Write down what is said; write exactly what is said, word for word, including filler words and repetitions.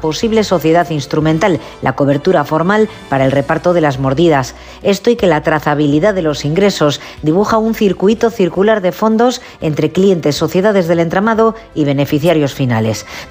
posible sociedad instrumental, la cobertura formal para el reparto de las mordidas. Esto y que la trazabilidad de los ingresos dibuja un circuito circular de fondos entre clientes, sociedades del entramado y beneficiarios finales.